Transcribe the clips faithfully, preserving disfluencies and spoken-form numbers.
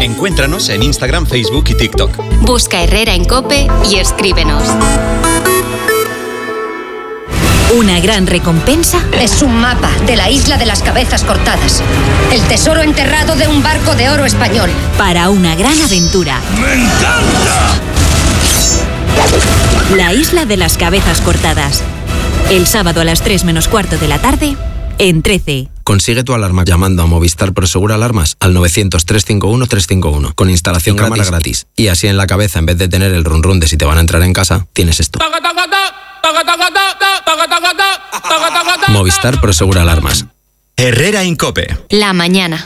Encuéntranos en Instagram, Facebook y TikTok. Busca Herrera en COPE y escríbenos. Una gran recompensa es un mapa de la isla de las cabezas cortadas. El tesoro enterrado de un barco de oro español. Para una gran aventura. ¡Me encanta! La isla de las cabezas cortadas. El sábado a las tres menos cuarto de la tarde en trece. Consigue tu alarma llamando a Movistar Prosegur Alarmas al novecientos, trescientos cincuenta y uno, trescientos cincuenta y uno con instalación cámara gratis. Y así en la cabeza, en vez de tener el run run de si te van a entrar en casa, tienes esto. Movistar Prosegur Alarmas. Herrera en COPE. La mañana.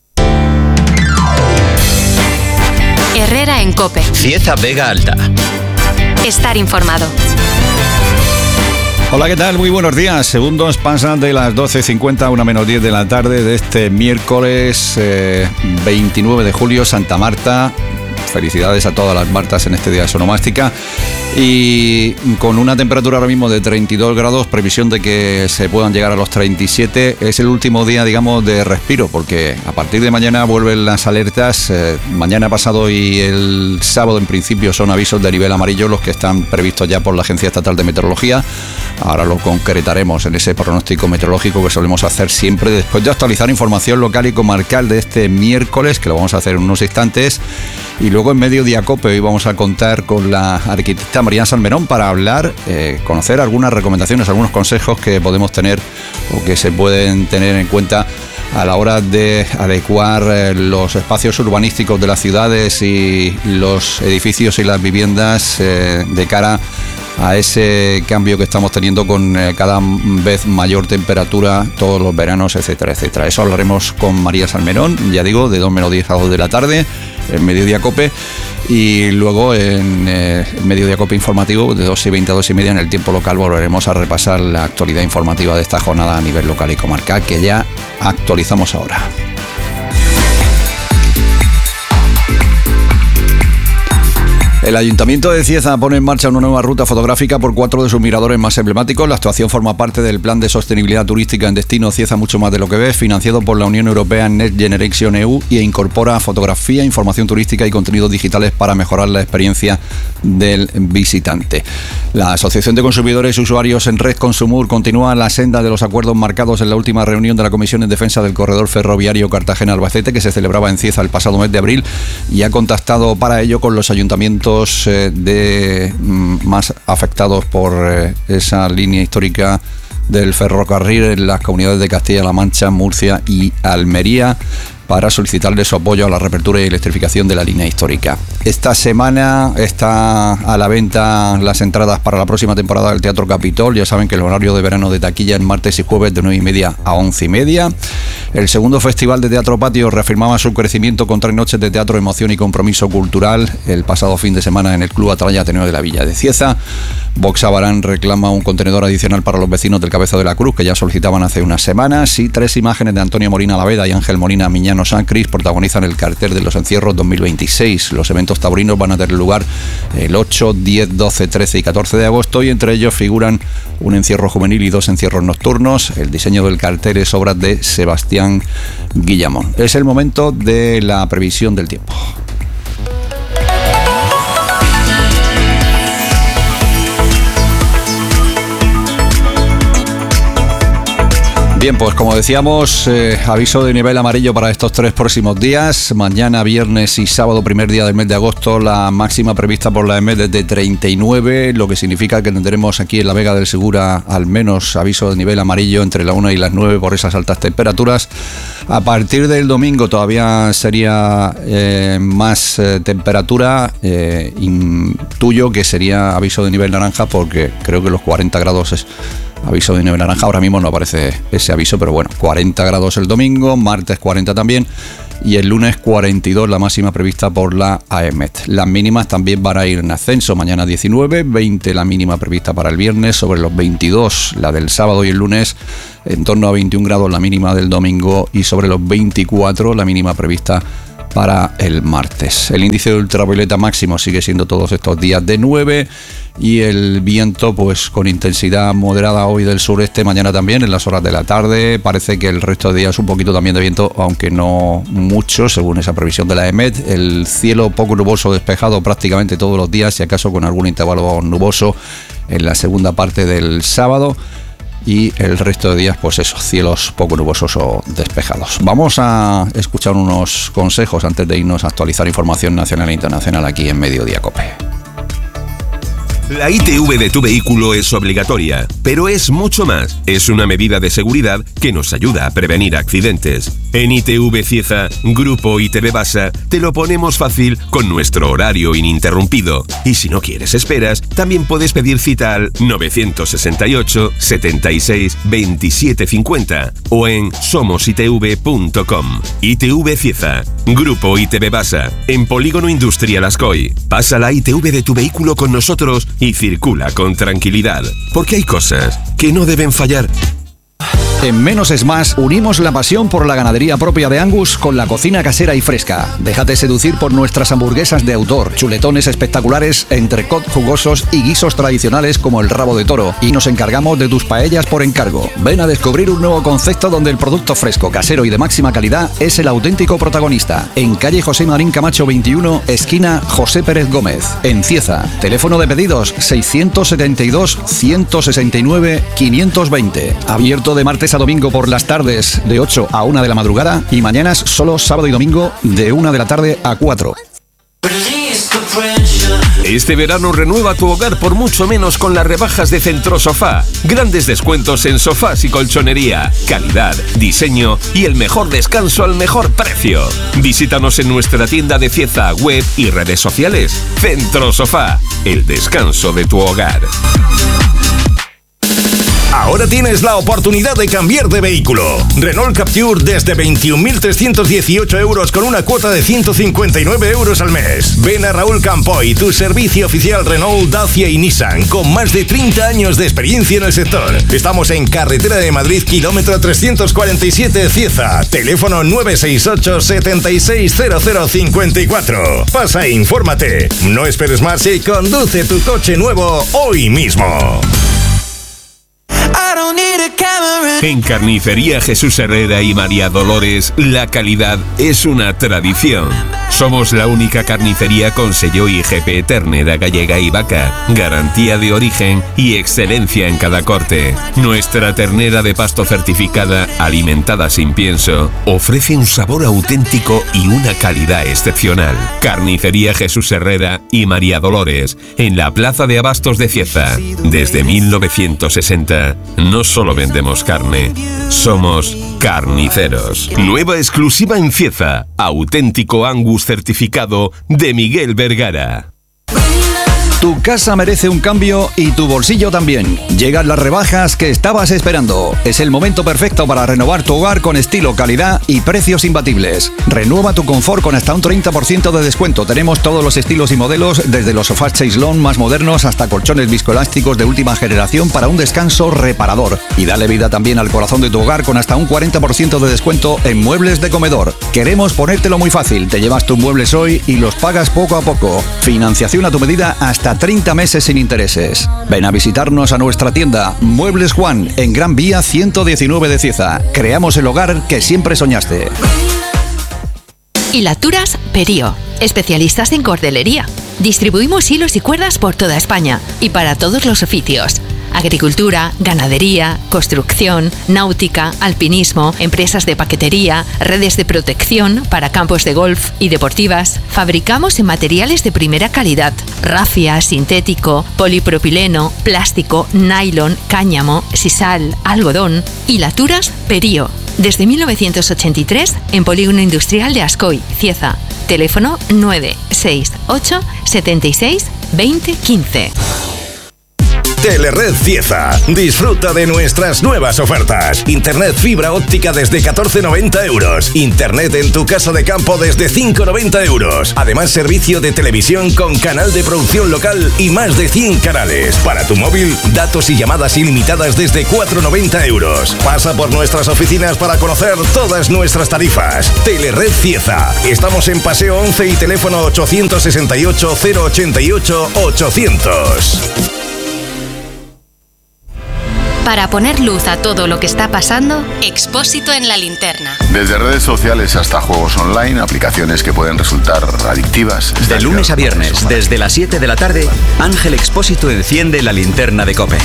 Herrera en COPE. Cieza Vega Alta. Estar informado. Hola, ¿qué tal? Muy buenos días. Segundos pasan de las doce cincuenta a una menos diez de la tarde de este miércoles eh, veintinueve de julio, Santa Marta. Felicidades a todas las Martas en este día de su onomástica. Y con una temperatura ahora mismo de treinta y dos grados, previsión de que se puedan llegar a los treinta y siete. Es el último día, digamos, de respiro, porque a partir de mañana vuelven las alertas. Eh, mañana pasado y el sábado, en principio, son avisos de nivel amarillo los que están previstos ya por la Agencia Estatal de Meteorología. Ahora lo concretaremos en ese pronóstico meteorológico que solemos hacer siempre después de actualizar información local y comarcal de este miércoles, que lo vamos a hacer en unos instantes. Y luego en Mediodía COPE hoy vamos a contar con la arquitecta María Salmerón para hablar, eh, conocer algunas recomendaciones, algunos consejos que podemos tener o que se pueden tener en cuenta a la hora de adecuar eh, los espacios urbanísticos de las ciudades y los edificios y las viviendas eh, de cara a ese cambio que estamos teniendo con eh, cada vez mayor temperatura todos los veranos, etcétera, etcétera. Eso hablaremos con María Salmerón, ya digo, de dos menos diez a dos de la tarde en Mediodía COPE, y luego en eh, Mediodía COPE informativo de dos y veinte a dos y media en el tiempo local volveremos a repasar la actualidad informativa de esta jornada a nivel local y comarcal que ya actualizamos ahora. El Ayuntamiento de Cieza pone en marcha una nueva ruta fotográfica por cuatro de sus miradores más emblemáticos. La actuación forma parte del Plan de Sostenibilidad Turística en Destino Cieza Mucho Más de lo que ves, financiado por la Unión Europea Next Generation E U, y incorpora fotografía, información turística y contenidos digitales para mejorar la experiencia del visitante. La Asociación de Consumidores y Usuarios en Red Consumur continúa la senda de los acuerdos marcados en la última reunión de la Comisión en Defensa del Corredor Ferroviario Cartagena-Albacete, que se celebraba en Cieza el pasado mes de abril, y ha contactado para ello con los ayuntamientos de más afectados por esa línea histórica del ferrocarril en las comunidades de Castilla-La Mancha, Murcia y Almería, para solicitarle su apoyo a la reapertura y electrificación de la línea histórica. Esta semana está a la venta las entradas para la próxima temporada del Teatro Capitol. Ya saben que el horario de verano de taquilla es martes y jueves de nueve y media a once y media. El segundo Festival de Teatro Patio reafirmaba su crecimiento con tres noches de teatro, emoción y compromiso cultural el pasado fin de semana en el Club Atalaya Ateneo de la Villa de Cieza. Vox Abarán reclama un contenedor adicional para los vecinos del Cabezo de la Cruz, que ya solicitaban hace unas semanas, y tres imágenes de Antonio Molina Laveda y Ángel Molina Miñano San Cris protagonizan el cartel de los encierros dos mil veintiséis. Los eventos taurinos van a tener lugar el ocho, diez, doce, trece y catorce de agosto, y entre ellos figuran un encierro juvenil y dos encierros nocturnos. El diseño del cartel es obra de Sebastián Guillamón. Es el momento de la previsión del tiempo. Bien, pues como decíamos, eh, aviso de nivel amarillo para estos tres próximos días. Mañana, viernes y sábado, primer día del mes de agosto, la máxima prevista por la E M E D es de treinta y nueve, lo que significa que tendremos aquí en la Vega del Segura al menos aviso de nivel amarillo entre la una y las nueve por esas altas temperaturas. A partir del domingo todavía sería eh, más eh, temperatura, eh, intuyo que sería aviso de nivel naranja, porque creo que los cuarenta grados es aviso de nivel naranja. Ahora mismo no aparece ese aviso, pero bueno, cuarenta grados el domingo, martes cuarenta también, y el lunes cuarenta y dos la máxima prevista por la A E M E T. Las mínimas también van a ir en ascenso. Mañana diecinueve, veinte la mínima prevista para el viernes, sobre los veintidós la del sábado y el lunes, en torno a veintiún grados la mínima del domingo, y sobre los veinticuatro la mínima prevista para el martes. El índice de ultravioleta máximo sigue siendo todos estos días de nueve y el viento pues con intensidad moderada hoy del sureste, mañana también en las horas de la tarde. Parece que el resto de días un poquito también de viento, aunque no mucho, según esa previsión de la EMET. El cielo poco nuboso, despejado prácticamente todos los días, si acaso con algún intervalo nuboso en la segunda parte del sábado. Y el resto de días, pues eso, cielos poco nubosos o despejados. Vamos a escuchar unos consejos antes de irnos a actualizar información nacional e internacional aquí en Mediodía Cope. La I T V de tu vehículo es obligatoria, pero es mucho más. Es una medida de seguridad que nos ayuda a prevenir accidentes. En I T V Cieza, Grupo I T V Basa, te lo ponemos fácil con nuestro horario ininterrumpido. Y si no quieres esperas, también puedes pedir cita al nueve seis ocho, setenta y seis, veintisiete cincuenta o en somos i t v punto com. I T V Cieza, Grupo I T V Basa, en Polígono Industrial Ascoy. Pasa la I T V de tu vehículo con nosotros y circula con tranquilidad, porque hay cosas que no deben fallar. En Menos es Más unimos la pasión por la ganadería propia de Angus con la cocina casera y fresca. Déjate seducir por nuestras hamburguesas de autor, chuletones espectaculares, entrecot jugosos y guisos tradicionales como el rabo de toro. Y nos encargamos de tus paellas por encargo. Ven a descubrir un nuevo concepto donde el producto fresco, casero y de máxima calidad es el auténtico protagonista. En calle José Marín Camacho veintiuno, esquina José Pérez Gómez, en Cieza. Teléfono de pedidos seiscientos setenta y dos, ciento sesenta y nueve, quinientos veinte. Abierto de martes a domingo por las tardes de ocho a una de la madrugada y mañanas solo sábado y domingo de una de la tarde a cuatro. Este verano renueva tu hogar por mucho menos con las rebajas de Centro Sofá. Grandes descuentos en sofás y colchonería, calidad, diseño y el mejor descanso al mejor precio. Visítanos en nuestra tienda de Cieza, web y redes sociales. Centro Sofá, el descanso de tu hogar. Ahora tienes la oportunidad de cambiar de vehículo. Renault Capture desde veintiún mil trescientos dieciocho euros con una cuota de ciento cincuenta y nueve euros al mes. Ven a Raúl Campoy, tu servicio oficial Renault, Dacia y Nissan, con más de treinta años de experiencia en el sector. Estamos en Carretera de Madrid, kilómetro trescientos cuarenta y siete, Cieza. Teléfono nueve seis ocho, setenta y seis, cero cero cincuenta y cuatro. Pasa e infórmate. No esperes más y conduce tu coche nuevo hoy mismo. En Carnicería Jesús Herrera y María Dolores, la calidad es una tradición. Somos la única carnicería con sello I G P ternera gallega y vaca, garantía de origen y excelencia en cada corte. Nuestra ternera de pasto certificada, alimentada sin pienso, ofrece un sabor auténtico y una calidad excepcional. Carnicería Jesús Herrera y María Dolores, en la Plaza de Abastos de Cieza. Desde mil novecientos sesenta, no solo vendemos carne, somos carniceros. Nueva exclusiva en Cieza, auténtico Angus certificado de Miguel Vergara. Tu casa merece un cambio y tu bolsillo también. Llegan las rebajas que estabas esperando. Es el momento perfecto para renovar tu hogar con estilo, calidad y precios imbatibles. Renueva tu confort con hasta un treinta por ciento de descuento. Tenemos todos los estilos y modelos, desde los sofás Chaiselón más modernos hasta colchones viscoelásticos de última generación para un descanso reparador. Y dale vida también al corazón de tu hogar con hasta un cuarenta por ciento de descuento en muebles de comedor. Queremos ponértelo muy fácil. Te llevas tus muebles hoy y los pagas poco a poco. Financiación a tu medida hasta treinta meses sin intereses. Ven a visitarnos a nuestra tienda Muebles Juan en Gran Vía ciento diecinueve de Cieza. Creamos el hogar que siempre soñaste. Hilaturas Perío, especialistas en cordelería. Distribuimos hilos y cuerdas por toda España y para todos los oficios. Agricultura, ganadería, construcción, náutica, alpinismo, empresas de paquetería, redes de protección para campos de golf y deportivas. Fabricamos en materiales de primera calidad: rafia, sintético, polipropileno, plástico, nylon, cáñamo, sisal, algodón. Hilaturas Perío. Desde mil novecientos ochenta y tres en Polígono Industrial de Ascoy, Cieza. Teléfono nueve seis ocho, setenta y seis, veinte quince. Telered Cieza. Disfruta de nuestras nuevas ofertas. Internet fibra óptica desde catorce noventa euros. Internet en tu casa de campo desde cinco noventa euros. Además, servicio de televisión con canal de producción local y más de cien canales. Para tu móvil, datos y llamadas ilimitadas desde cuatro noventa euros. Pasa por nuestras oficinas para conocer todas nuestras tarifas. Telered Cieza. Estamos en Paseo once y teléfono ochocientos sesenta y ocho, cero ochenta y ocho, ochocientos. Para poner luz a todo lo que está pasando, Expósito en la linterna. Desde redes sociales hasta juegos online, aplicaciones que pueden resultar adictivas. De lunes a viernes, desde las siete de la tarde, Ángel Expósito enciende la linterna de COPE.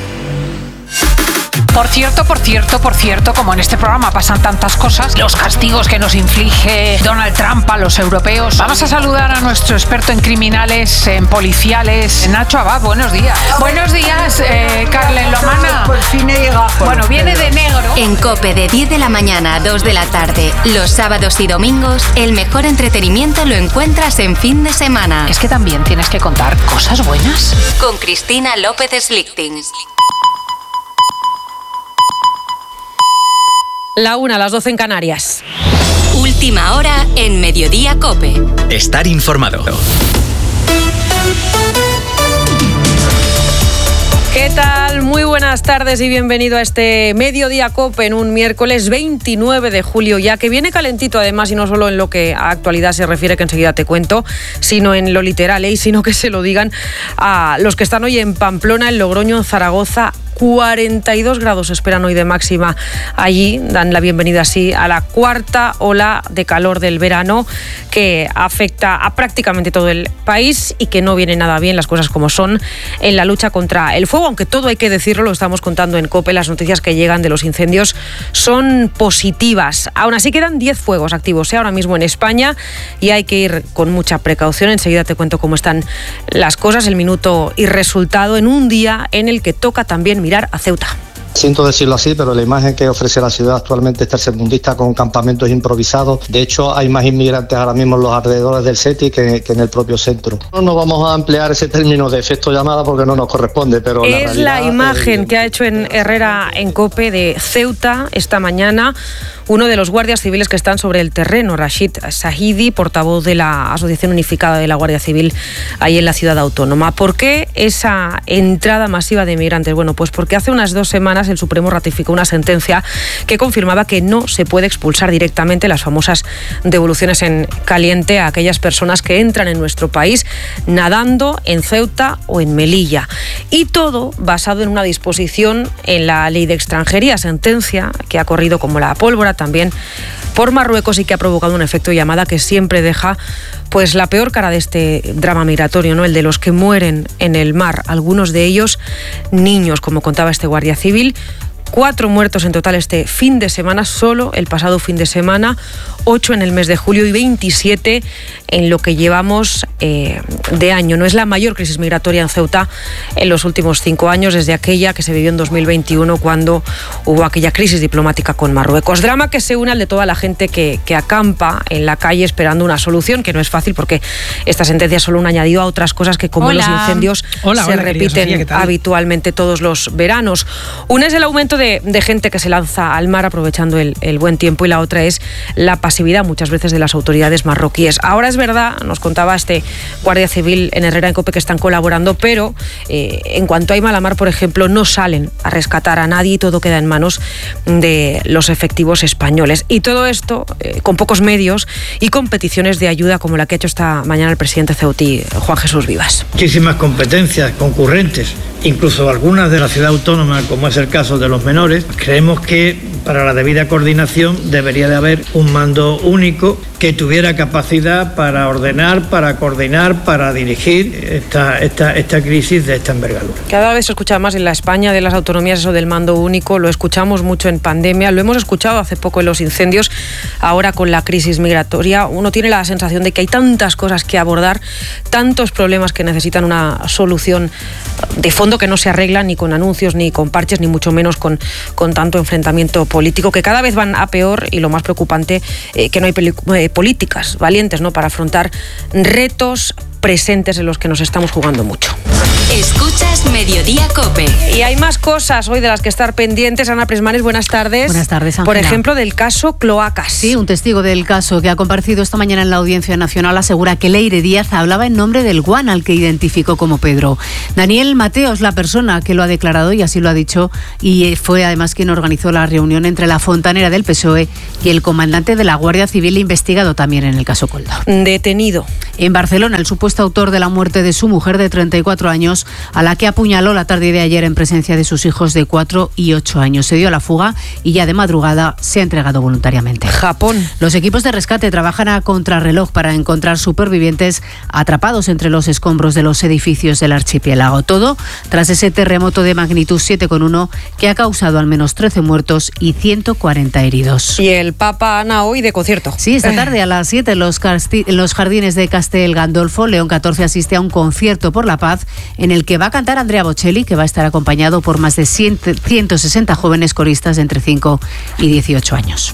Por cierto, por cierto, por cierto, como en este programa pasan tantas cosas, los castigos que nos inflige Donald Trump a los europeos. Vamos a saludar a nuestro experto en criminales, en policiales, Nacho Abad. Buenos días. Buenos días, eh, Carlen Lomana. Por fin he llegado. Bueno, viene de negro. En COPE de diez de la mañana a dos de la tarde, los sábados y domingos, el mejor entretenimiento lo encuentras en fin de semana. Es que también tienes que contar cosas buenas. Con Cristina López Slichting. La una, las doce en Canarias. Última hora en Mediodía COPE. Estar informado. ¿Qué tal? Muy buenas tardes y bienvenido a este Mediodía COPE en un miércoles veintinueve de julio ya, que viene calentito además, y no solo en lo que a actualidad se refiere, que enseguida te cuento, sino en lo literal, ¿eh? Y sino que se lo digan a los que están hoy en Pamplona, en Logroño, en Zaragoza. cuarenta y dos grados esperan hoy de máxima allí. Dan la bienvenida así a la cuarta ola de calor del verano, que afecta a prácticamente todo el país y que no viene nada bien, las cosas como son, en la lucha contra el fuego. Aunque todo hay que decirlo, lo estamos contando en COPE, las noticias que llegan de los incendios son positivas. Aún así quedan diez fuegos activos, ¿eh? ahora mismo en España, y hay que ir con mucha precaución. Enseguida te cuento cómo están las cosas, el minuto y resultado en un día en el que toca también mirar a Ceuta. Siento decirlo así, pero la imagen que ofrece la ciudad actualmente es tercermundista, con campamentos improvisados. De hecho, hay más inmigrantes ahora mismo en los alrededores del SETI que, que en el propio centro. No nos vamos a emplear ese término de efecto llamada porque no nos corresponde, pero es la realidad, la imagen eh, que ha hecho en Herrera en COPE de Ceuta esta mañana uno de los guardias civiles que están sobre el terreno, Rashid Sahidi, portavoz de la Asociación Unificada de la Guardia Civil ahí en la ciudad autónoma. ¿Por qué esa entrada masiva de inmigrantes? Bueno, pues porque hace unas dos semanas el Supremo ratificó una sentencia que confirmaba que no se puede expulsar directamente, las famosas devoluciones en caliente, a aquellas personas que entran en nuestro país nadando en Ceuta o en Melilla. Y todo basado en una disposición en la Ley de Extranjería, sentencia que ha corrido como la pólvora también por Marruecos y que ha provocado un efecto llamada que siempre deja pues la peor cara de este drama migratorio, ¿no? El de los que mueren en el mar, algunos de ellos niños, como contaba este guardia civil. Cuatro muertos en total este fin de semana, solo el pasado fin de semana, ocho en el mes de julio y veintisiete en lo que llevamos eh, de año. No es la mayor crisis migratoria en Ceuta en los últimos cinco años, desde aquella que se vivió en dos mil veintiuno, cuando hubo aquella crisis diplomática con Marruecos. Drama que se une al de toda la gente que, que acampa en la calle esperando una solución, que no es fácil porque esta sentencia es solo un añadido a otras cosas que, como hola. los incendios, hola, se hola, repiten Sofía, habitualmente todos los veranos. Una es el aumento De, de gente que se lanza al mar aprovechando el, el buen tiempo, y la otra es la pasividad muchas veces de las autoridades marroquíes. Ahora es verdad, nos contaba este guardia civil en Herrera en COPE, que están colaborando, pero eh, en cuanto hay mala mar, por ejemplo, no salen a rescatar a nadie y todo queda en manos de los efectivos españoles. Y todo esto eh, con pocos medios y con peticiones de ayuda como la que ha hecho esta mañana el presidente ceutí, Juan Jesús Vivas. Muchísimas competencias concurrentes, incluso algunas de la ciudad autónoma, como es el caso de los menores. Creemos que para la debida coordinación debería de haber un mando único que tuviera capacidad para ordenar, para coordinar, para dirigir esta, esta, esta crisis de esta envergadura. Cada vez se escucha más en la España de las autonomías eso del mando único, lo escuchamos mucho en pandemia, lo hemos escuchado hace poco en los incendios, ahora con la crisis migratoria. Uno tiene la sensación de que hay tantas cosas que abordar, tantos problemas que necesitan una solución de fondo, que no se arreglan ni con anuncios, ni con parches, ni mucho menos con, con tanto enfrentamiento político, que cada vez van a peor, y lo más preocupante, eh, que no hay peli- eh, políticas valientes, ¿no?, para afrontar retos presentes en los que nos estamos jugando mucho. Escuchas Mediodía COPE. Y hay más cosas hoy de las que estar pendientes. Ana Presmanes, buenas tardes. Buenas tardes, Ángela. Por ejemplo, del caso Cloacas. Sí, un testigo del caso que ha comparecido esta mañana en la Audiencia Nacional asegura que Leire Díaz hablaba en nombre del guan al que identificó como Pedro. Daniel Mateo es la persona que lo ha declarado y así lo ha dicho, y fue además quien organizó la reunión entre la fontanera del P S O E y el comandante de la Guardia Civil, investigado también en el caso Koldo. Detenido. En Barcelona, el supuesto autor de la muerte de su mujer de treinta y cuatro años, a la que apuñaló la tarde de ayer en presencia de sus hijos de cuatro y ocho años. Se dio a la fuga y ya de madrugada se ha entregado voluntariamente. Japón. Los equipos de rescate trabajan a contrarreloj para encontrar supervivientes atrapados entre los escombros de los edificios del archipiélago. Todo tras ese terremoto de magnitud siete coma uno que ha causado al menos trece muertos y ciento cuarenta heridos. Y el Papa, Ana, hoy de concierto. Sí, esta tarde a las siete en los, en los jardines de Castel Gandolfo, León catorce asiste a un concierto por la paz en el que va a cantar Andrea Bocelli, que va a estar acompañado por más de ciento sesenta jóvenes coristas de entre cinco y dieciocho años.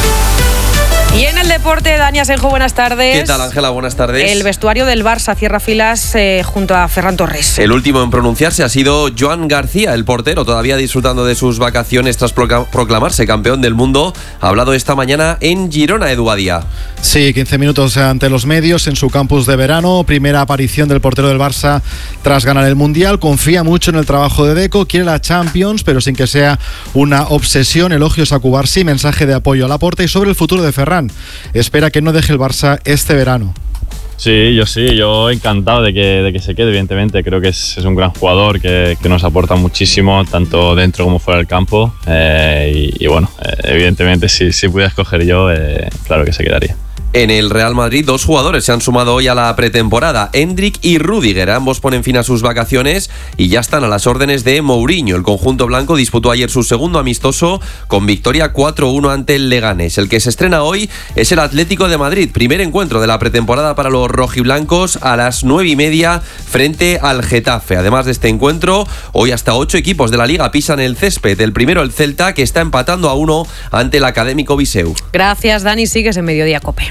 Y en el deporte, Dani Asenjo, buenas tardes. ¿Qué tal, Ángela? Buenas tardes. El vestuario del Barça cierra filas eh, junto a Ferran Torres. El último en pronunciarse ha sido Joan García, el portero, todavía disfrutando de sus vacaciones tras proclamarse campeón del mundo. Ha hablado esta mañana en Girona, Edu Badía. Sí, quince minutos ante los medios en su campus de verano. Primera aparición del portero del Barça tras ganar el Mundial. Confía mucho en el trabajo de Deco, quiere la Champions, pero sin que sea una obsesión. Elogios a Cubarsí, mensaje de apoyo a Laporta y sobre el futuro de Ferran. Espera que no deje el Barça este verano. Sí, yo sí, yo encantado de que, de que se quede, evidentemente. Creo que es, es un gran jugador que, que nos aporta muchísimo, tanto dentro como fuera del campo. Eh, y, y bueno, eh, evidentemente si, si pudiera escoger yo, eh, claro que se quedaría. En el Real Madrid, dos jugadores se han sumado hoy a la pretemporada, Endrick y Rüdiger. Ambos ponen fin a sus vacaciones y ya están a las órdenes de Mourinho. El conjunto blanco disputó ayer su segundo amistoso con victoria cuatro uno ante el Leganés. El que se estrena hoy es el Atlético de Madrid. Primer encuentro de la pretemporada para los rojiblancos a las nueve y media frente al Getafe. Además de este encuentro, hoy hasta ocho equipos de la Liga pisan el césped. El primero, el Celta, que está empatando a uno ante el Académico Viseu. Gracias, Dani. Sigues en Mediodía COPE.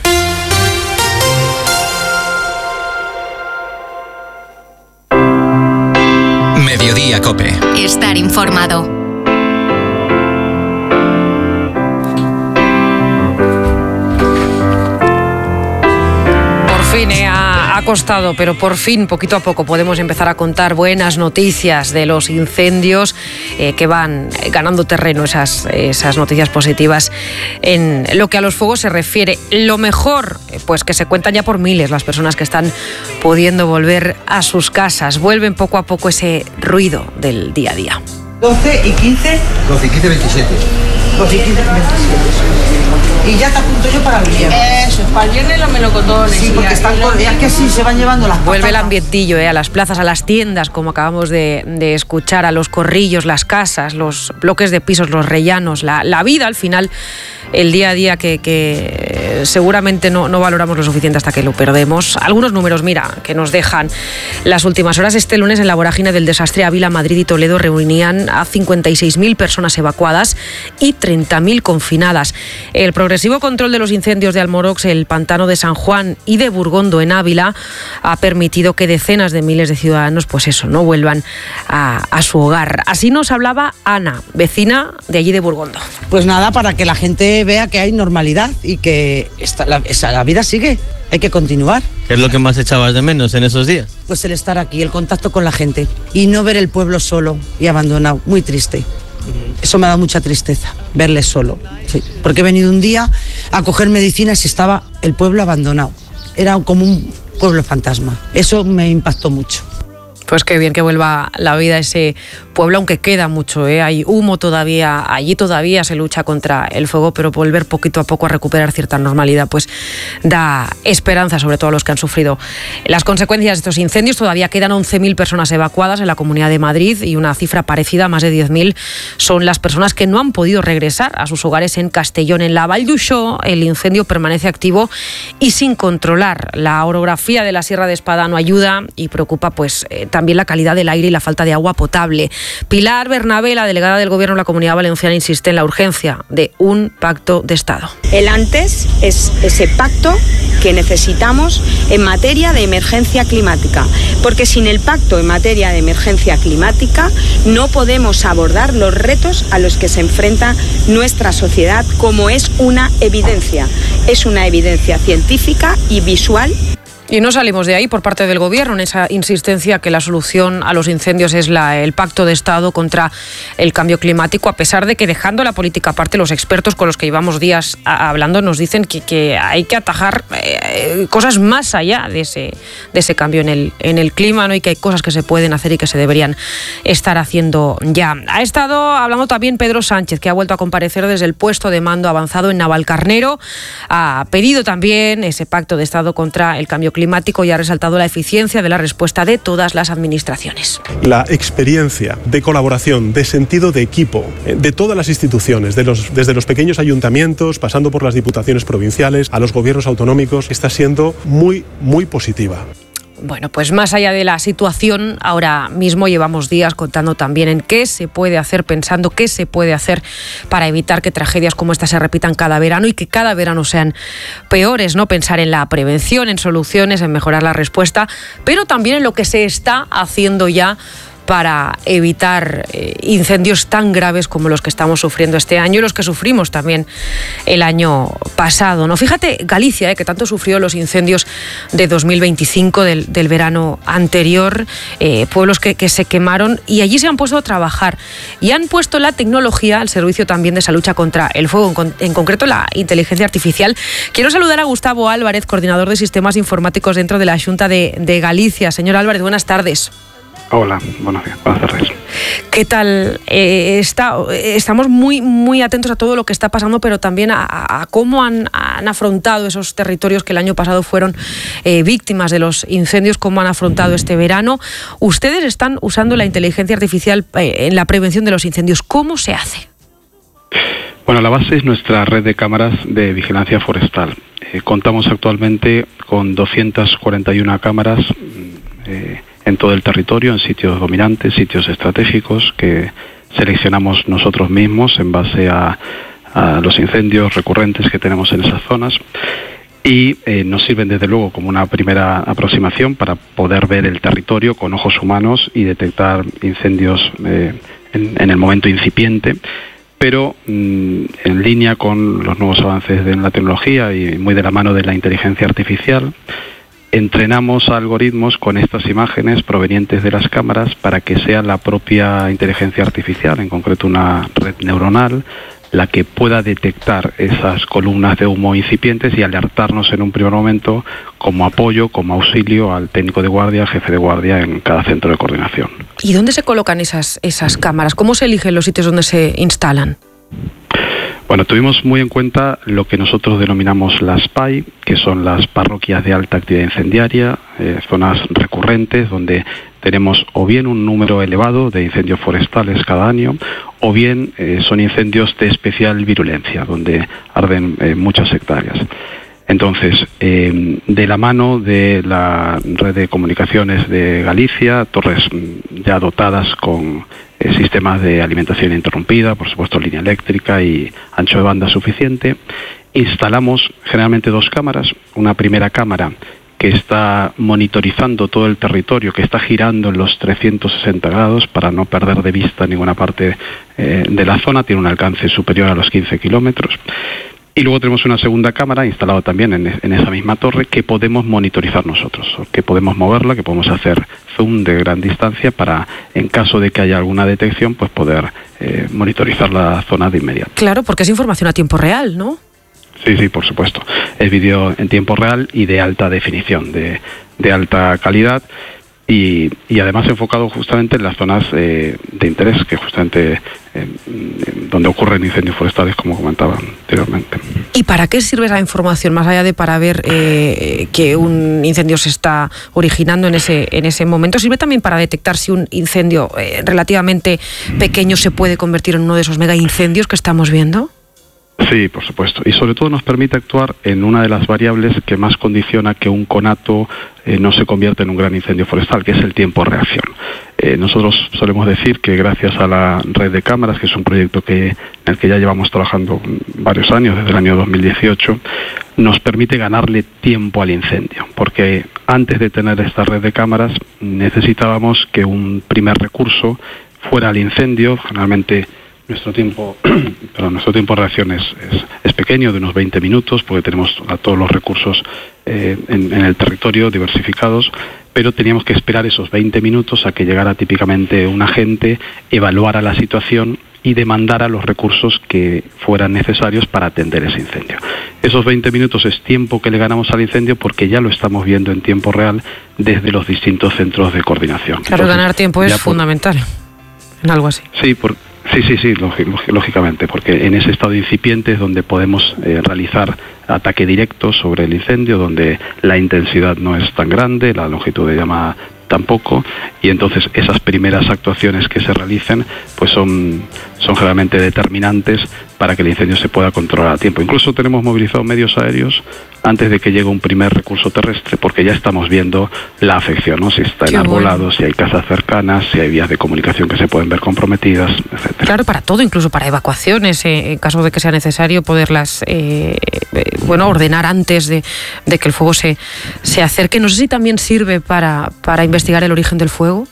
Mediodía COPE. Estar informado. Por fin eh, ha, ha costado, pero por fin, poquito a poco, podemos empezar a contar buenas noticias de los incendios eh, que van ganando terreno, esas, esas noticias positivas en lo que a los fuegos se refiere. Lo mejor, pues que se cuentan ya por miles las personas que están pudiendo volver a sus casas. Vuelven poco a poco ese ruido del día a día. doce y quince. doce y quince, veintisiete. doce y quince, veintisiete. Y ya te apunto yo para el viernes. Eso, para el viernes los melocotones. Sí, porque están con días que sí se van llevando las Vuelve patatas. el ambientillo eh, a las plazas, a las tiendas, como acabamos de, de escuchar, a los corrillos, las casas, los bloques de pisos, los rellanos, la, la vida al final, el día a día que, que seguramente no, no valoramos lo suficiente hasta que lo perdemos. Algunos números, mira, que nos dejan las últimas horas. Este lunes en la vorágine del desastre, Ávila, Madrid y Toledo reunían a cincuenta y seis mil personas evacuadas y treinta mil confinadas. El progresivo control de los incendios de Almorox, el pantano de San Juan y de Burgondo en Ávila ha permitido que decenas de miles de ciudadanos, pues eso, no vuelvan a, a su hogar. Así nos hablaba Ana, vecina de allí de Burgondo. Pues nada, para que la gente vea que hay normalidad y que esta, la, esa, la vida sigue. Hay que continuar. ¿Qué es lo que más echabas de menos en esos días? Pues el estar aquí, el contacto con la gente y no ver el pueblo solo y abandonado. Muy triste. Eso me ha dado mucha tristeza, verles solo. Sí. Porque he venido un día a coger medicinas y estaba el pueblo abandonado. Era como un pueblo fantasma. Eso me impactó mucho. Pues qué bien que vuelva la vida a ese pueblo, aunque queda mucho, ¿eh? Hay humo todavía, allí todavía se lucha contra el fuego, pero volver poquito a poco a recuperar cierta normalidad, pues da esperanza, sobre todo a los que han sufrido las consecuencias de estos incendios. Todavía quedan once mil personas evacuadas en la Comunidad de Madrid y una cifra parecida, más de diez mil, son las personas que no han podido regresar a sus hogares en Castellón. En la Vall d'Uixó el incendio permanece activo y sin controlar. La orografía de la Sierra de Espada no ayuda y preocupa, pues eh, también también la calidad del aire y la falta de agua potable. Pilar Bernabé, la delegada del Gobierno de la Comunidad Valenciana, insiste en la urgencia de un pacto de Estado. El antes es ese pacto que necesitamos en materia de emergencia climática, porque sin el pacto en materia de emergencia climática no podemos abordar los retos a los que se enfrenta nuestra sociedad, como es una evidencia, es una evidencia científica y visual. Y no salimos de ahí por parte del Gobierno en esa insistencia que la solución a los incendios es la, el pacto de Estado contra el cambio climático, a pesar de que, dejando la política aparte, los expertos con los que llevamos días a, hablando nos dicen que, que hay que atajar eh, cosas más allá de ese, de ese cambio en el, en el clima, ¿no? Y que hay cosas que se pueden hacer y que se deberían estar haciendo ya. Ha estado hablando también Pedro Sánchez, que ha vuelto a comparecer desde el puesto de mando avanzado en Navalcarnero. Ha pedido también ese pacto de Estado contra el cambio climático climático y ha resaltado la eficiencia de la respuesta de todas las administraciones. La experiencia de colaboración, de sentido de equipo, de todas las instituciones, de los, desde los pequeños ayuntamientos, pasando por las diputaciones provinciales, a los gobiernos autonómicos, está siendo muy, muy positiva. Bueno, pues más allá de la situación, ahora mismo llevamos días contando también en qué se puede hacer, pensando qué se puede hacer para evitar que tragedias como esta se repitan cada verano y que cada verano sean peores, ¿no? Pensar en la prevención, en soluciones, en mejorar la respuesta, pero también en lo que se está haciendo ya para evitar eh, incendios tan graves como los que estamos sufriendo este año y los que sufrimos también el año pasado, ¿no? Fíjate, Galicia, eh, que tanto sufrió los incendios de dos mil veinticinco, del, del verano anterior, eh, pueblos que, que se quemaron, y allí se han puesto a trabajar y han puesto la tecnología al servicio también de esa lucha contra el fuego, en, en concreto la inteligencia artificial. Quiero saludar a Gustavo Álvarez, coordinador de sistemas informáticos dentro de la Xunta de, de Galicia. Señor Álvarez, buenas tardes. Hola, buenos días, buenas tardes. ¿Qué tal? Eh, está, estamos muy, muy atentos a todo lo que está pasando, pero también a, a cómo han, han afrontado esos territorios que el año pasado fueron eh, víctimas de los incendios, cómo han afrontado este verano. Ustedes están usando la inteligencia artificial eh, en la prevención de los incendios. ¿Cómo se hace? Bueno, la base es nuestra red de cámaras de vigilancia forestal. Eh, contamos actualmente con doscientas cuarenta y una cámaras eh, en todo el territorio, en sitios dominantes, sitios estratégicos que seleccionamos nosotros mismos en base a, a los incendios recurrentes que tenemos en esas zonas, y eh, nos sirven desde luego como una primera aproximación para poder ver el territorio con ojos humanos y detectar incendios eh, en, en el momento incipiente, pero mmm, en línea con los nuevos avances de la tecnología y muy de la mano de la inteligencia artificial. Entrenamos algoritmos con estas imágenes provenientes de las cámaras para que sea la propia inteligencia artificial, en concreto una red neuronal, la que pueda detectar esas columnas de humo incipientes y alertarnos en un primer momento como apoyo, como auxilio al técnico de guardia, al jefe de guardia en cada centro de coordinación. ¿Y dónde se colocan esas, esas cámaras? ¿Cómo se eligen los sitios donde se instalan? Bueno, tuvimos muy en cuenta lo que nosotros denominamos las P A I, que son las parroquias de alta actividad incendiaria, eh, zonas recurrentes donde tenemos o bien un número elevado de incendios forestales cada año, o bien eh, son incendios de especial virulencia, donde arden eh, muchas hectáreas. Entonces, eh, de la mano de la red de comunicaciones de Galicia, torres ya dotadas con eh, sistemas de alimentación ininterrumpida, por supuesto línea eléctrica y ancho de banda suficiente, instalamos generalmente dos cámaras, una primera cámara que está monitorizando todo el territorio, que está girando en los trescientos sesenta grados para no perder de vista ninguna parte eh, de la zona, tiene un alcance superior a los quince kilómetros. Y luego tenemos una segunda cámara instalada también en, en esa misma torre que podemos monitorizar nosotros, que podemos moverla, que podemos hacer zoom de gran distancia para, en caso de que haya alguna detección, pues poder eh, monitorizar la zona de inmediato. Claro, porque es información a tiempo real, ¿no? Sí, sí, por supuesto. Es vídeo en tiempo real y de alta definición, de, de alta calidad. Y, y además enfocado justamente en las zonas eh, de interés, que justamente eh, donde ocurren incendios forestales, como comentaba anteriormente. ¿Y para qué sirve esa información, más allá de para ver eh, que un incendio se está originando en ese, en ese momento? ¿Sirve también para detectar si un incendio eh, relativamente pequeño se puede convertir en uno de esos mega incendios que estamos viendo? Sí, por supuesto. Y sobre todo nos permite actuar en una de las variables que más condiciona que un conato eh, no se convierta en un gran incendio forestal, que es el tiempo de reacción. Eh, nosotros solemos decir que gracias a la red de cámaras, que es un proyecto que, en el que ya llevamos trabajando varios años, desde el año dos mil dieciocho, nos permite ganarle tiempo al incendio, porque antes de tener esta red de cámaras necesitábamos que un primer recurso fuera al incendio. Generalmente nuestro tiempo, perdón, nuestro tiempo de reacción es, es, es pequeño, de unos veinte minutos, porque tenemos a todos los recursos eh, en, en el territorio diversificados, pero teníamos que esperar esos veinte minutos a que llegara típicamente un agente, evaluara la situación y demandara los recursos que fueran necesarios para atender ese incendio. Esos veinte minutos es tiempo que le ganamos al incendio porque ya lo estamos viendo en tiempo real desde los distintos centros de coordinación. Claro, Entonces, ganar tiempo es por... fundamental en algo así. Sí, por... Sí, sí, sí, lógicamente, porque en ese estado incipiente es donde podemos eh, realizar ataque directo sobre el incendio, donde la intensidad no es tan grande, la longitud de llama tampoco, y entonces esas primeras actuaciones que se realicen pues son, son generalmente determinantes para que el incendio se pueda controlar a tiempo. Incluso tenemos movilizados medios aéreos antes de que llegue un primer recurso terrestre, porque ya estamos viendo la afección, ¿no? Si está enarbolado, bueno. si hay casas cercanas, si hay vías de comunicación que se pueden ver comprometidas, etcétera. Claro, para todo, incluso para evacuaciones, eh, en caso de que sea necesario poderlas eh, eh, bueno, ordenar antes de, de que el fuego se, se acerque. No sé si también sirve para, para investigar el origen del fuego.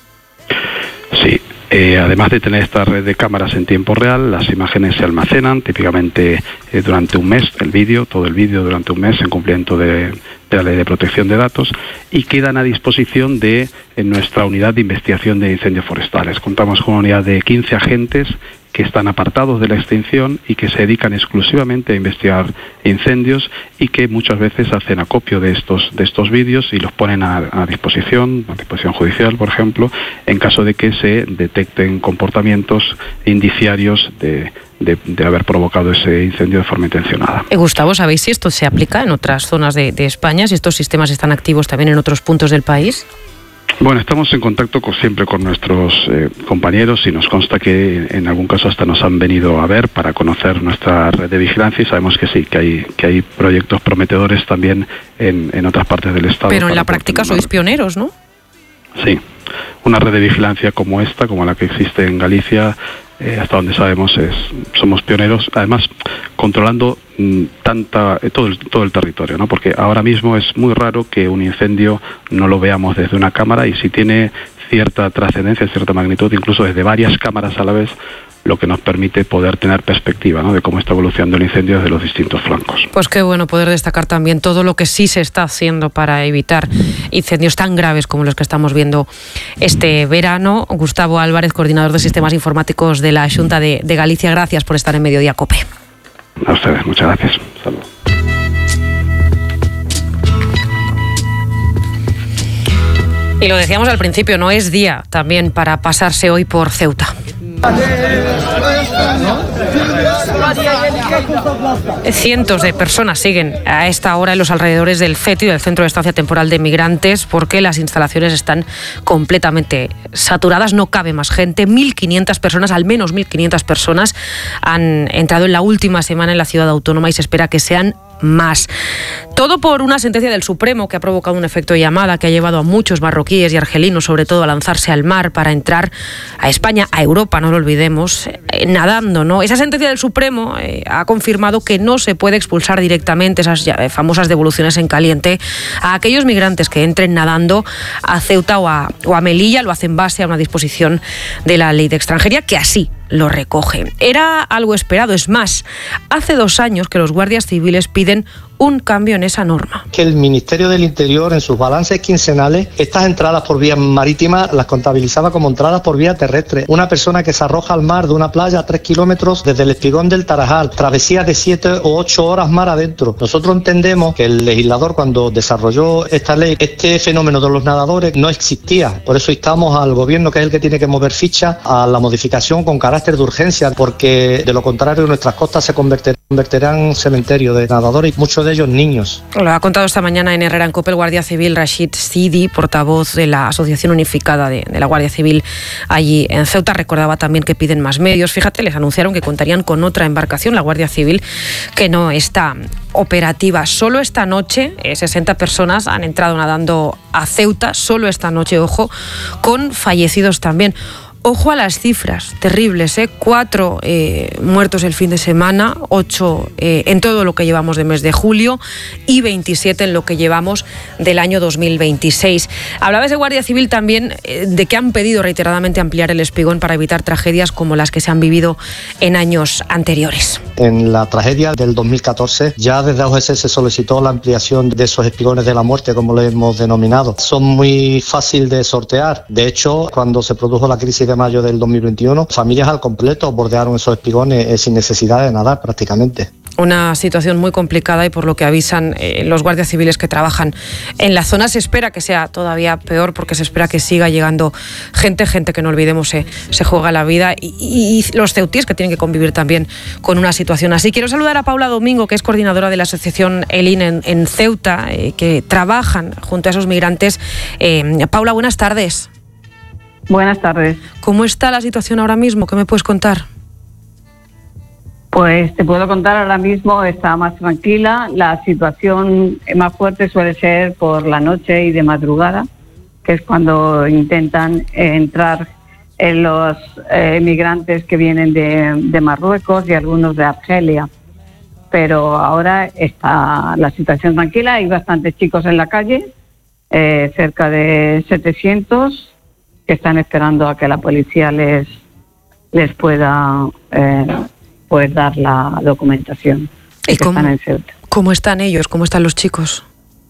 Sí. Eh, además de tener esta red de cámaras en tiempo real, las imágenes se almacenan típicamente eh, durante un mes, el vídeo, todo el vídeo durante un mes en cumplimiento de, de la Ley de Protección de Datos, y quedan a disposición de en nuestra unidad de investigación de incendios forestales. Contamos con una unidad de quince agentes que están apartados de la extinción y que se dedican exclusivamente a investigar incendios y que muchas veces hacen acopio de estos de estos vídeos y los ponen a, a disposición, a disposición judicial, por ejemplo, en caso de que se detecten comportamientos indiciarios de, de, de haber provocado ese incendio de forma intencionada. Eh, Gustavo, ¿sabéis si esto se aplica en otras zonas de, de España? ¿Si estos sistemas están activos también en otros puntos del país? Bueno, estamos en contacto con, siempre con nuestros eh, compañeros y nos consta que en algún caso hasta nos han venido a ver para conocer nuestra red de vigilancia y sabemos que sí, que hay que hay proyectos prometedores también en, en otras partes del Estado. Pero en la práctica sois pioneros, ¿no? Sí, una red de vigilancia como esta, como la que existe en Galicia, eh, hasta donde sabemos es somos pioneros, además controlando mm, tanta eh, todo el todo el territorio, ¿no? Porque ahora mismo es muy raro que un incendio no lo veamos desde una cámara, y si tiene cierta trascendencia, cierta magnitud, incluso desde varias cámaras a la vez, lo que nos permite poder tener perspectiva, ¿no?, de cómo está evolucionando el incendio desde los distintos flancos. Pues qué bueno poder destacar también todo lo que sí se está haciendo para evitar incendios tan graves como los que estamos viendo este verano. Gustavo Álvarez, coordinador de sistemas informáticos de la Xunta de, de Galicia, gracias por estar en Mediodía Cope. A ustedes, muchas gracias. Saludos. Y lo decíamos al principio, no es día también para pasarse hoy por Ceuta. Cientos de personas siguen a esta hora en los alrededores del CETI, del Centro de Estancia Temporal de Migrantes, porque las instalaciones están completamente saturadas, no cabe más gente. mil quinientas personas, al menos mil quinientas personas, han entrado en la última semana en la ciudad autónoma y se espera que sean más. Todo por una sentencia del Supremo que ha provocado un efecto llamada que ha llevado a muchos marroquíes y argelinos, sobre todo, a lanzarse al mar para entrar a España, a Europa, no lo olvidemos, eh, nadando, ¿no? Esa sentencia del Supremo eh, ha confirmado que no se puede expulsar directamente esas ya, eh, famosas devoluciones en caliente a aquellos migrantes que entren nadando a Ceuta o a, o a Melilla. Lo hacen base a una disposición de la Ley de Extranjería que así lo recoge. Era algo esperado, es más, hace dos años que los guardias civiles piden un cambio en esa norma. Que el Ministerio del Interior, en sus balances quincenales, estas entradas por vía marítima las contabilizaba como entradas por vía terrestre. Una persona que se arroja al mar de una playa a tres kilómetros desde el espigón del Tarajal, travesía de siete o ocho horas mar adentro. Nosotros entendemos que el legislador, cuando desarrolló esta ley, este fenómeno de los nadadores no existía. Por eso instamos al gobierno, que es el que tiene que mover ficha, a la modificación con carácter de urgencia, porque de lo contrario nuestras costas se convertirán Convertirán en un cementerio de nadadores y muchos de ellos niños. Lo ha contado esta mañana en Herrera en COPE el guardia civil Rashid Sidi, portavoz de la Asociación Unificada de, de la Guardia Civil allí en Ceuta. Recordaba también que piden más medios. Fíjate, les anunciaron que contarían con otra embarcación, la Guardia Civil, que no está operativa. Solo esta noche eh, sesenta personas han entrado nadando a Ceuta, solo esta noche, ojo, con fallecidos también. Ojo a las cifras, terribles, ¿eh? Cuatro eh, muertos el fin de semana, ocho eh, en todo lo que llevamos de mes de julio y veintisiete en lo que llevamos del año dos mil veintiséis. Hablabas de Guardia Civil también eh, de que han pedido reiteradamente ampliar el espigón para evitar tragedias como las que se han vivido en años anteriores. En la tragedia del dos mil catorce, ya desde A U G C se solicitó la ampliación de esos espigones de la muerte, como lo hemos denominado. Son muy fáciles de sortear. De hecho, cuando se produjo la crisis de mayo del dos mil veintiuno, familias al completo bordearon esos espigones eh, sin necesidad de nadar prácticamente. Una situación muy complicada y por lo que avisan eh, los guardias civiles que trabajan en la zona. Se espera que sea todavía peor porque se espera que siga llegando gente, gente que no olvidemos se, se juega la vida y, y, y los ceutíes que tienen que convivir también con una situación así. Quiero saludar a Paula Domingo, que es coordinadora de la asociación ELIN en, en Ceuta, eh, que trabajan junto a esos migrantes. Eh, Paula, buenas tardes. Buenas tardes. ¿Cómo está la situación ahora mismo? ¿Qué me puedes contar? Pues te puedo contar, ahora mismo está más tranquila. La situación más fuerte suele ser por la noche y de madrugada, que es cuando intentan entrar en los eh, migrantes que vienen de, de Marruecos y algunos de Argelia. Pero ahora está la situación tranquila, hay bastantes chicos en la calle, eh, cerca de setecientos, que están esperando a que la policía les les pueda eh, pues dar la documentación. ¿Y cómo, están en Ceuta. ¿Cómo están ellos? ¿Cómo están los chicos?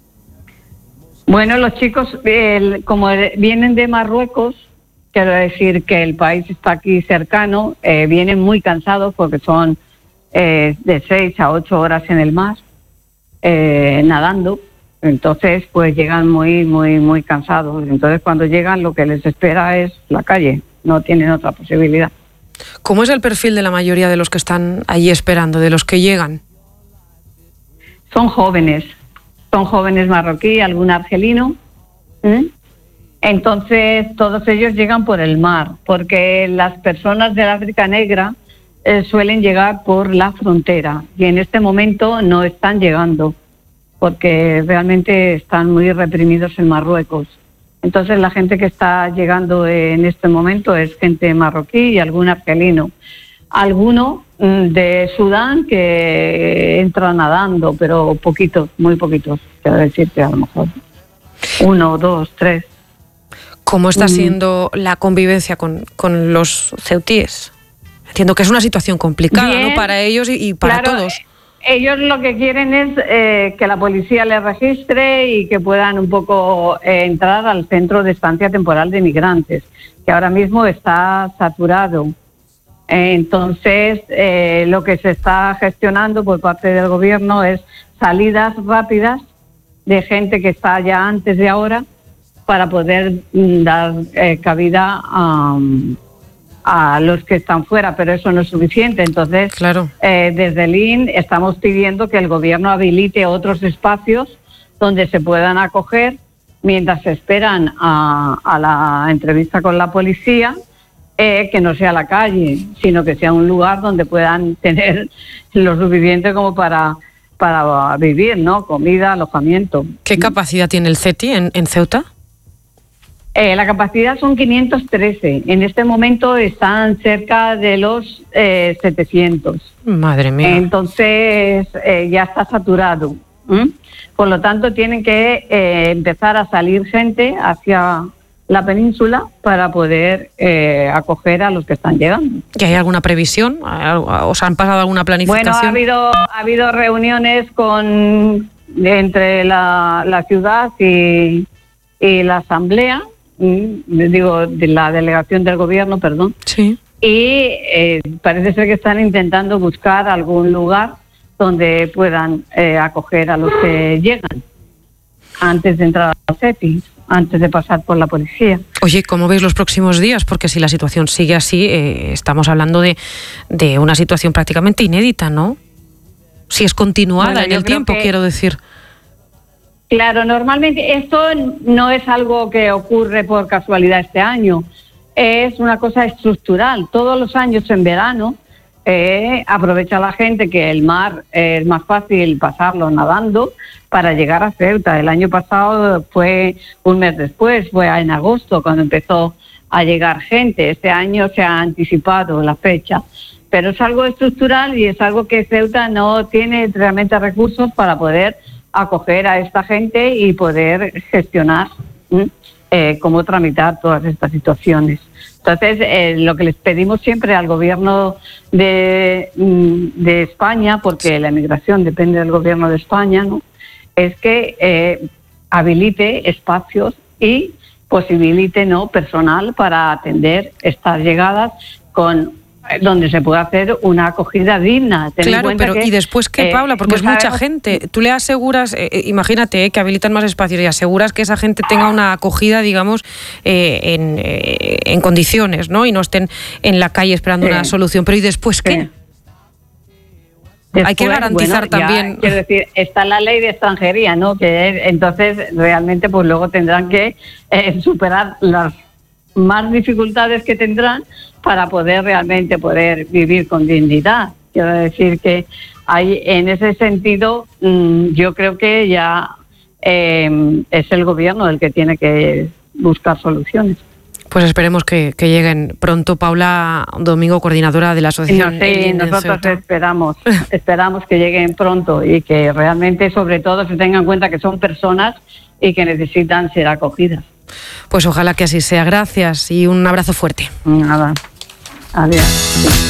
Bueno, los chicos, el, como vienen de Marruecos, quiero decir que el país está aquí cercano, eh, vienen muy cansados porque son eh, de seis a ocho horas en el mar, eh, nadando. Entonces, pues llegan muy, muy, muy cansados. Entonces, cuando llegan, lo que les espera es la calle. No tienen otra posibilidad. ¿Cómo es el perfil de la mayoría de los que están allí esperando, de los que llegan? Son jóvenes. Son jóvenes marroquí, algún argelino. ¿Mm? Entonces, todos ellos llegan por el mar, porque las personas del África Negra eh, suelen llegar por la frontera. Y en este momento no están llegando, porque realmente están muy reprimidos en Marruecos. Entonces la gente que está llegando en este momento es gente marroquí y algún argelino. Alguno de Sudán que entra nadando, pero poquitos, muy poquitos. Quiero decirte, a lo mejor uno, dos, tres. ¿Cómo está siendo la convivencia con, con los ceutíes? Entiendo que es una situación complicada, Bien, ¿no? Para ellos y, y para claro, todos. Ellos lo que quieren es eh, que la policía les registre y que puedan un poco eh, entrar al centro de estancia temporal de migrantes, que ahora mismo está saturado. Eh, entonces, eh, lo que se está gestionando por parte del gobierno es salidas rápidas de gente que está allá antes de ahora para poder mm, dar eh, cabida a... Um, a los que están fuera, pero eso no es suficiente. Entonces, claro. eh, desde el I N estamos pidiendo que el gobierno habilite otros espacios donde se puedan acoger mientras se esperan a, a la entrevista con la policía, eh, que no sea la calle, sino que sea un lugar donde puedan tener lo suficiente como para, para vivir, ¿no? Comida, alojamiento. ¿Qué capacidad tiene el CETI en, en Ceuta? Eh, la capacidad son quinientos trece. En este momento están cerca de los eh, setecientos. Madre mía. Entonces eh, ya está saturado. ¿Mm? Por lo tanto, tienen que eh, empezar a salir gente hacia la península para poder eh, acoger a los que están llegando. ¿Y hay alguna previsión? ¿Os han pasado alguna planificación? Bueno, ha habido, ha habido reuniones con entre la, la ciudad y, y la asamblea. Digo, de la delegación del gobierno, perdón. Sí. Y eh, parece ser que están intentando buscar algún lugar donde puedan eh, acoger a los que llegan antes de entrar a CETI, antes de pasar por la policía. Oye, ¿cómo veis los próximos días? Porque si la situación sigue así, eh, estamos hablando de, de una situación prácticamente inédita, ¿no? Si es continuada Bueno, en yo el creo tiempo, que- quiero decir. Claro, normalmente esto no es algo que ocurre por casualidad este año, es una cosa estructural. Todos los años en verano eh, aprovecha la gente que el mar es más fácil pasarlo nadando para llegar a Ceuta. El año pasado fue un mes después, fue en agosto cuando empezó a llegar gente. Este año se ha anticipado la fecha, pero es algo estructural y es algo que Ceuta no tiene realmente recursos para poder acoger a esta gente y poder gestionar eh, cómo tramitar todas estas situaciones. Entonces, eh, lo que les pedimos siempre al gobierno de, de España, porque la emigración depende del gobierno de España, ¿no?, es que eh, habilite espacios y posibilite, ¿no?, personal para atender estas llegadas con donde se puede hacer una acogida digna. Ten Claro, en cuenta pero que, ¿y después qué, eh, Paula? Porque es no mucha sabemos- gente. Tú le aseguras, eh, eh, imagínate, eh, que habilitan más espacios y aseguras que esa gente tenga una acogida, digamos, eh, en, eh, en condiciones, ¿no? Y no estén en la calle esperando Sí. una solución. Pero ¿y después qué? Hay que Después, garantizar bueno, ya, también... quiero decir, está la ley de extranjería, ¿no? Que es- entonces realmente pues luego tendrán que eh, superar las más dificultades que tendrán para poder realmente poder vivir con dignidad. Quiero decir que hay, en ese sentido, mmm, yo creo que ya eh, es el gobierno el que tiene que buscar soluciones. Pues esperemos que, que lleguen pronto. Paula Domingo, coordinadora de la asociación. Sí, El Linde en nosotros Ceuta. esperamos, esperamos que lleguen pronto y que realmente, sobre todo, se tengan en cuenta que son personas y que necesitan ser acogidas. Pues ojalá que así sea. Gracias y un abrazo fuerte. Nada. Adiós.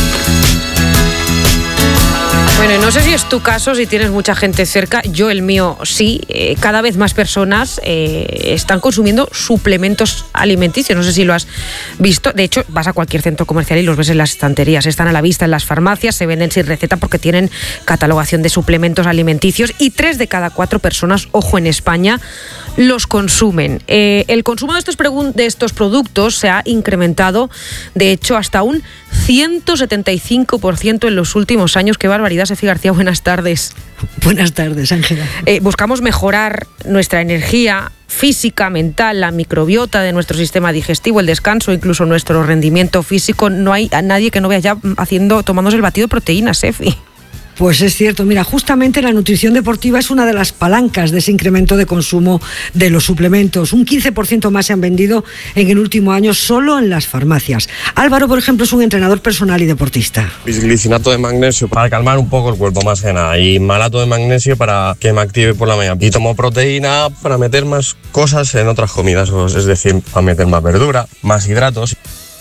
Bueno, y no sé si es tu caso, si tienes mucha gente cerca. Yo, el mío, sí. Eh, cada vez más personas eh, están consumiendo suplementos alimenticios. No sé si lo has visto. De hecho, vas a cualquier centro comercial y los ves en las estanterías. Están a la vista en las farmacias, se venden sin receta porque tienen catalogación de suplementos alimenticios y tres de cada cuatro personas, ojo, en España, los consumen. Eh, el consumo de estos, pregun- de estos productos se ha incrementado, de hecho, hasta un ciento setenta y cinco por ciento en los últimos años. ¡Qué barbaridad! Sefi García, buenas tardes. Buenas tardes, Ángela. Eh, buscamos mejorar nuestra energía física, mental, la microbiota de nuestro sistema digestivo, el descanso, incluso nuestro rendimiento físico. No hay a nadie que no vea ya haciendo, tomándose el batido de proteínas, Sefi. Pues es cierto, mira, justamente la nutrición deportiva es una de las palancas de ese incremento de consumo de los suplementos. Un quince por ciento más se han vendido en el último año solo en las farmacias. Álvaro, por ejemplo, es un entrenador personal y deportista. Bisglicinato de magnesio para calmar un poco el cuerpo, más que nada, y malato de magnesio para que me active por la mañana. Y tomo proteína para meter más cosas en otras comidas, es decir, para meter más verdura, más hidratos.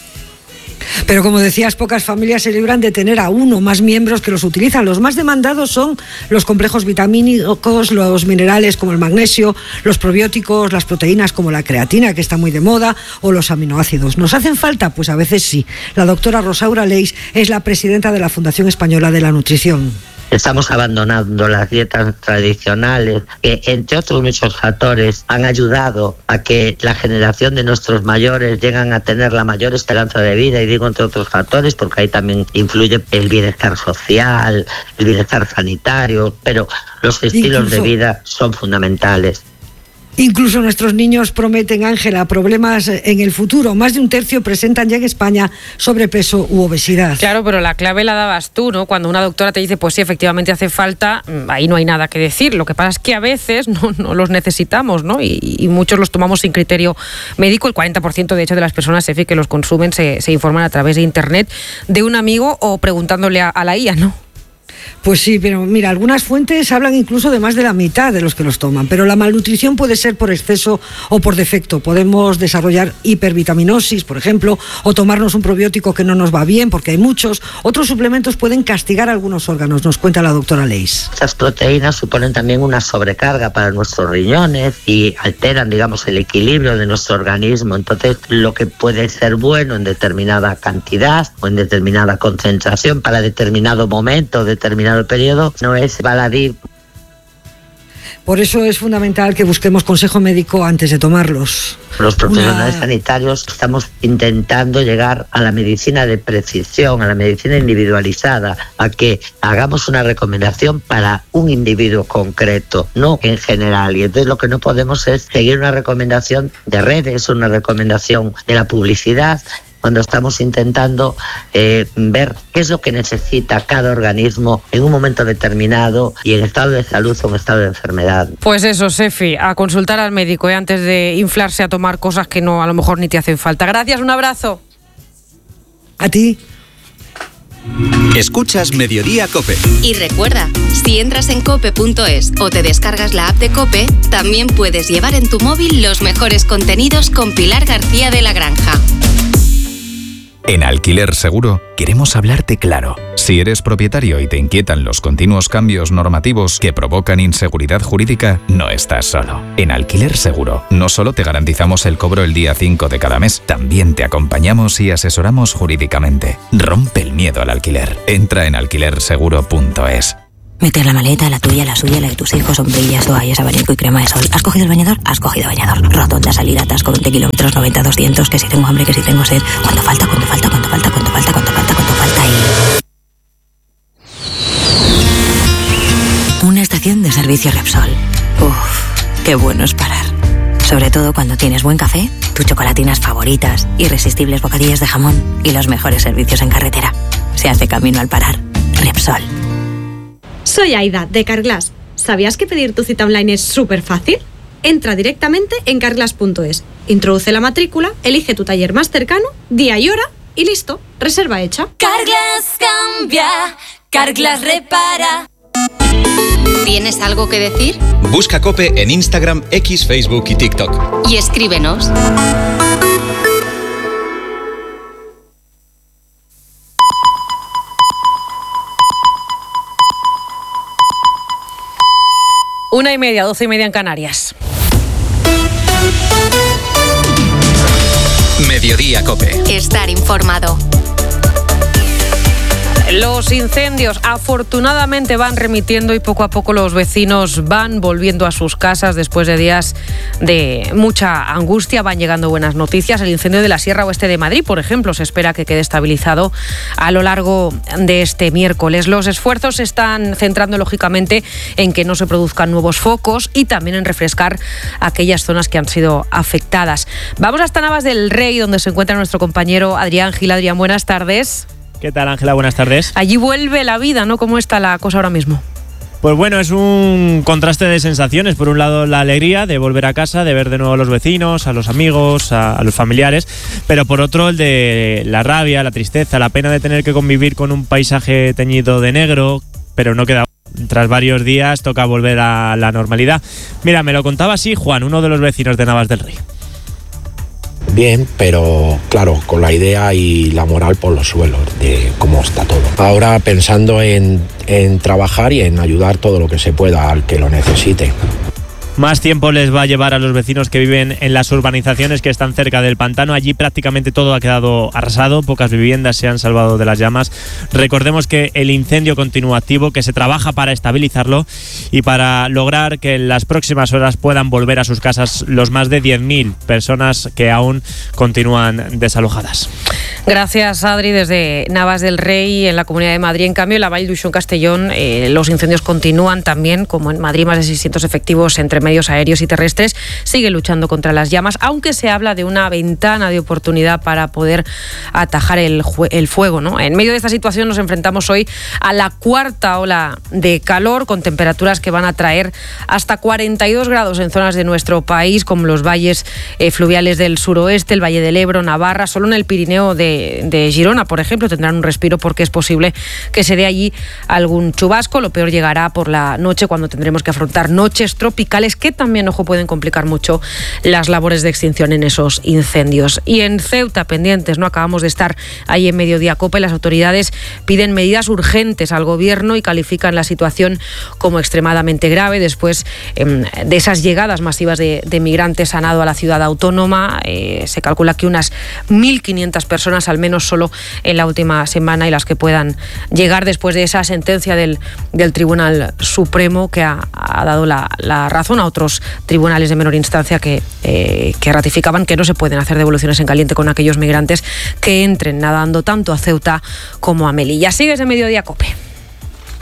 Pero como decías, pocas familias se libran de tener a uno o más miembros que los utilizan. Los más demandados son los complejos vitamínicos, los minerales como el magnesio, los probióticos, las proteínas como la creatina, que está muy de moda, o los aminoácidos. ¿Nos hacen falta? Pues a veces sí. La doctora Rosaura Leis es la presidenta de la Fundación Española de la Nutrición. Estamos abandonando las dietas tradicionales que, entre otros muchos factores, han ayudado a que la generación de nuestros mayores llegan a tener la mayor esperanza de vida, y digo entre otros factores porque ahí también influye el bienestar social, el bienestar sanitario, pero los estilos Incluso- de vida son fundamentales. Incluso nuestros niños prometen, Ángela, problemas en el futuro. Más de un tercio presentan ya en España sobrepeso u obesidad. Claro, pero la clave la dabas tú, ¿no? Cuando una doctora te dice, pues sí, efectivamente hace falta, ahí no hay nada que decir. Lo que pasa es que a veces no, no los necesitamos, ¿no? Y, y muchos los tomamos sin criterio médico. El cuarenta por ciento, de hecho, de las personas, Efi, que los consumen se, se informan a través de internet, de un amigo o preguntándole a, a la I A, ¿no? Pues sí, pero mira, algunas fuentes hablan incluso de más de la mitad de los que los toman, pero la malnutrición puede ser por exceso o por defecto. Podemos desarrollar hipervitaminosis, por ejemplo, o tomarnos un probiótico que no nos va bien, porque hay muchos. Otros suplementos pueden castigar algunos órganos, nos cuenta la doctora Leis. Estas proteínas suponen también una sobrecarga para nuestros riñones y alteran, digamos, el equilibrio de nuestro organismo. Entonces, lo que puede ser bueno en determinada cantidad o en determinada concentración para determinado momento, determinado periodo, no es baladí. Por eso es fundamental que busquemos consejo médico antes de tomarlos. Los profesionales Una... sanitarios estamos intentando llegar a la medicina de precisión, a la medicina individualizada, a que hagamos una recomendación para un individuo concreto, no en general. Y entonces lo que no podemos es seguir una recomendación de redes, una recomendación de la publicidad, cuando estamos intentando eh, ver qué es lo que necesita cada organismo en un momento determinado y en estado de salud o en estado de enfermedad. Pues eso, Sefi, a consultar al médico ¿eh? antes de inflarse a tomar cosas que no a lo mejor ni te hacen falta. Gracias, un abrazo. A ti. Escuchas Mediodía COPE. Y recuerda, si entras en cope punto es o te descargas la app de COPE, también puedes llevar en tu móvil los mejores contenidos con Pilar García de la Granja. En Alquiler Seguro queremos hablarte claro. Si eres propietario y te inquietan los continuos cambios normativos que provocan inseguridad jurídica, no estás solo. En Alquiler Seguro no solo te garantizamos el cobro el día cinco de cada mes, también te acompañamos y asesoramos jurídicamente. Rompe el miedo al alquiler. Entra en alquiler seguro punto es. Meter la maleta, la tuya, la suya, la de tus hijos, sombrillas, toallas, abanico y crema de sol. ¿Has cogido el bañador? Has cogido bañador. Rotonda, salida, atasco, veinte kilómetros, noventa, doscientos, que si tengo hambre, que si tengo sed. ¿Cuánto falta? ¿Cuánto falta? ¿Cuánto falta? ¿Cuánto falta? ¿Cuánto falta? ¿Cuánto falta? Y... una estación de servicio Repsol. Uf, qué bueno es parar. Sobre todo cuando tienes buen café, tus chocolatinas favoritas, irresistibles bocadillas de jamón y los mejores servicios en carretera. Se hace camino al parar. Repsol. Soy Aida, de Carglass. ¿Sabías que pedir tu cita online es súper fácil? Entra directamente en carglass punto es, introduce la matrícula, elige tu taller más cercano, día y hora y listo, reserva hecha. Carglass cambia, Carglass repara. ¿Tienes algo que decir? Busca COPE en Instagram, X, Facebook y TikTok. Y escríbenos. Una y media, doce y media en Canarias. Mediodía COPE. Estar informado. Los incendios afortunadamente van remitiendo y poco a poco los vecinos van volviendo a sus casas después de días de mucha angustia. Van llegando buenas noticias. El incendio de la Sierra Oeste de Madrid, por ejemplo, se espera que quede estabilizado a lo largo de este miércoles. Los esfuerzos se están centrando lógicamente en que no se produzcan nuevos focos y también en refrescar aquellas zonas que han sido afectadas. Vamos hasta Navas del Rey, donde se encuentra nuestro compañero Adrián Gil. Adrián, buenas tardes. ¿Qué tal, Ángela? Buenas tardes. Allí vuelve la vida, ¿no? ¿Cómo está la cosa ahora mismo? Pues bueno, es un contraste de sensaciones. Por un lado, la alegría de volver a casa, de ver de nuevo a los vecinos, a los amigos, a, a los familiares, pero por otro, el de la rabia, la tristeza, la pena de tener que convivir con un paisaje teñido de negro, pero no queda. Tras varios días toca volver a la normalidad. Mira, me lo contaba así Juan, uno de los vecinos de Navas del Rey. Bien, pero claro, con la idea y la moral por los suelos de cómo está todo. Ahora pensando en, en trabajar y en ayudar todo lo que se pueda al que lo necesite. Más tiempo les va a llevar a los vecinos que viven en las urbanizaciones que están cerca del pantano. Allí prácticamente todo ha quedado arrasado, pocas viviendas se han salvado de las llamas. Recordemos que el incendio continúa activo, que se trabaja para estabilizarlo y para lograr que en las próximas horas puedan volver a sus casas los más de diez mil personas que aún continúan desalojadas. Gracias, Adri, desde Navas del Rey, en la Comunidad de Madrid. En cambio, en la Vall d'Uixó, Castellón, eh, los incendios continúan también, como en Madrid, más de seiscientos efectivos entre medios aéreos y terrestres, sigue luchando contra las llamas, aunque se habla de una ventana de oportunidad para poder atajar el, el fuego, ¿no? En medio de esta situación nos enfrentamos hoy a la cuarta ola de calor, con temperaturas que van a traer hasta cuarenta y dos grados en zonas de nuestro país, como los valles eh, fluviales del suroeste, el Valle del Ebro, Navarra. Solo en el Pirineo de, de Girona, por ejemplo, tendrán un respiro, porque es posible que se dé allí algún chubasco. Lo peor llegará por la noche, cuando tendremos que afrontar noches tropicales que también, ojo, pueden complicar mucho las labores de extinción en esos incendios. Y en Ceuta, pendientes, ¿no? Acabamos de estar ahí en Mediodía Cope, las autoridades piden medidas urgentes al gobierno y califican la situación como extremadamente grave después eh, de esas llegadas masivas de, de migrantes han dado a la ciudad autónoma. Eh, se calcula que unas mil quinientas personas al menos solo en la última semana, y las que puedan llegar después de esa sentencia del, del Tribunal Supremo que ha, ha dado la, la razón a otros tribunales de menor instancia que, eh, que ratificaban que no se pueden hacer devoluciones en caliente con aquellos migrantes que entren nadando tanto a Ceuta como a Melilla. Sigues en Mediodía Cope.